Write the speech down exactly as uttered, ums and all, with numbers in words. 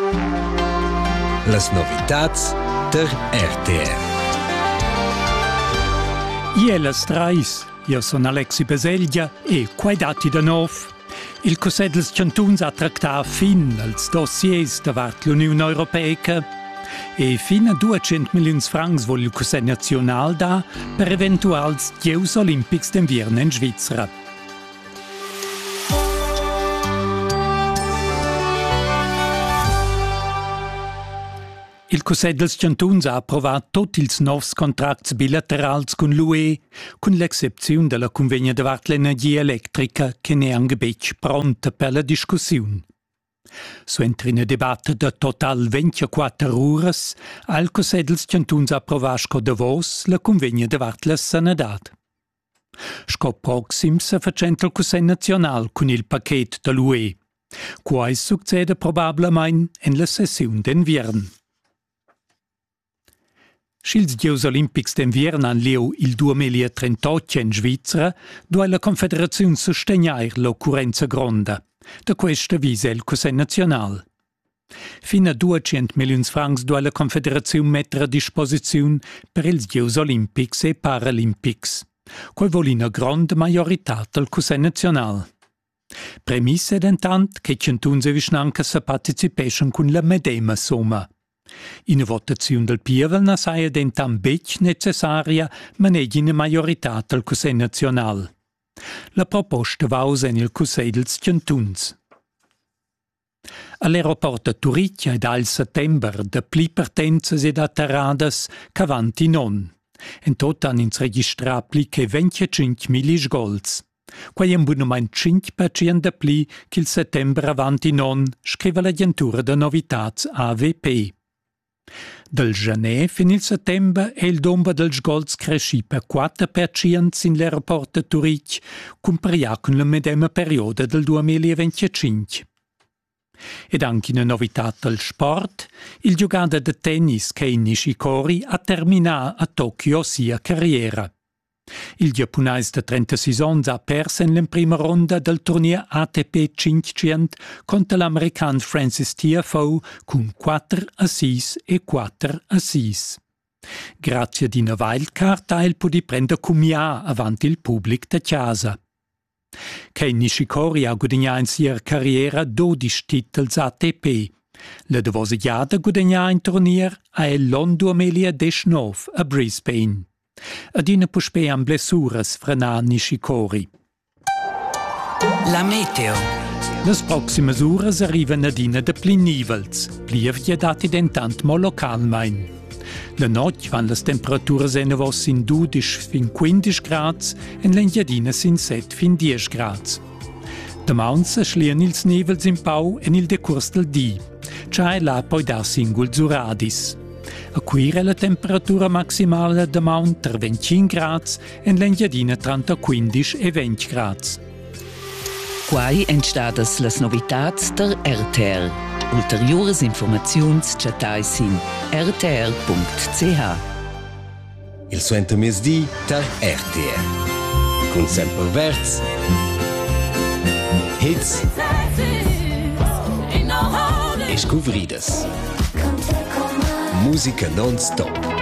Las novitats der R T R. Ielas trais, io son Alexi Beselgia e quai dati da nov. Il Cusset dels Chantuns ha tractat fin als dossiers davart l'Unione Europeica e fin a duecent milions francs vol il Cusset National da per eventuals Gieus Olimpics d'invierno in Svizzera. Il Cusset dels Chantuns ha approvat tutti ils novs contracts bilaterals con l'U E, con l'excepziun della convegna davart l'energia elettrica che ne han gebetg pronta per la discussiun. Suentri in debatte da total ventiquattro uras, ha il Cusset dels Chantuns approvat sco Davos la convegna davart la Sanadat. Sco proxim se facenta il Cusset National con il paquet dell'U E. Quai succede probablemein en la sessiun d'inviern. Schils Gieus Olimpics d'inviern han lieu il duemilatrentotto in Svizzera, dove la Confederazione sostegnair l'occurrenza gronda. Da questa visa il Cusset National. Fino a duecent milions francs dove la Confederazione mettere a disposizione per ils Gieus Olimpics e Paralympics, quai vol una grande majorità del Cusset National. Premissa ed intant che Chantuns e Vischnanca se partecipeschen con la medema somma. In votazione del Pievel na saia dentam bec necessaria manegi una majorità del Cusset National. La proposta va usa nel Cusset dels Chantuns. All'aeroport de Turicchia ed al settember de pli partenzas ed atterradas c'avanti non. En tot han ins registrar pli che venticinque mila sgolds. Quai un buonament cinque per cento de pli che il settember avanti non, scrive l'agentura de novitats A V P. Del gener fin il settember è il domba dels sgolds cresci per quattro per cento in l'aeroport de Turicchia, comparia con la medema perioda del duemilaventicinque. Ed anche una novità del sport, il giocatore de tennis Kei Nishikori ha terminato a Tokyo sia carriera. Il giapponese de trentasei anni ha perso in prima ronda del turnier A T P cinquecento contro l'americano Francis Tiafoe con quattro a sei e quattro a sei. Grazie ad una wildcard ha il podi prendere comia avanti il pubblico da casa. Kei Nishikori ha guadagnato in sia carriera dodici titoli A T P. La dovosigliata guadagnata in turnier a l'anno duemiladiciannove a Brisbane. Adina puspea an blessuras frena Nishikori. La meteo. Las proximas uras arrivan adina de pli nivels, plievgia dati dentant mo localmein. La notte van las temperaturas en vos in dodici fin quindici grads en l'engiadina sin sette fin dieci grads. Damaun se schlien ils nivels in pau en il decurs del di, c'è là poi da singul zuradis. A quire la temperatura maximale de Mount tra venticinque grads e l'engiadina tra quindici e venti grads. Quai entstadas las novitats der R T R. Ulteriores informaziuns chatais in r t r punct c h. Il suenter mesdi der R T R. Con sempre verz. Hits. E scuvridas. Musica non-stop.